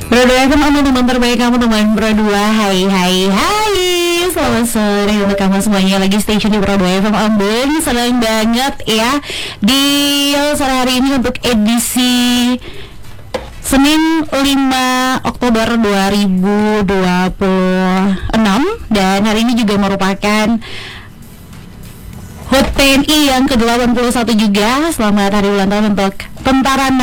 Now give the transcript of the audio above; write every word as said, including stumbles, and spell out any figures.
Berdua F M, teman terbaik kamu, teman berdua. Hai hai hai, selamat sore untuk kamu semuanya. Lagi station di Berdua F M Ambon. Senang banget ya di sore hari ini untuk edisi Senin lima Oktober dua ribu dua puluh enam. Dan hari ini juga merupakan H U T T N I yang ke delapan puluh satu juga. Selamat hari ulang tahun untuk Tentara